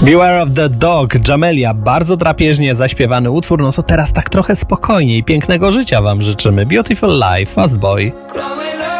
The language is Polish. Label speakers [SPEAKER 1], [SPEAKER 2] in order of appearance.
[SPEAKER 1] Beware of the Dog, Jamelia, bardzo drapieżnie zaśpiewany utwór, no to teraz tak trochę spokojniej, pięknego życia wam życzymy. Beautiful Life, Fast Boy.
[SPEAKER 2] Growing up.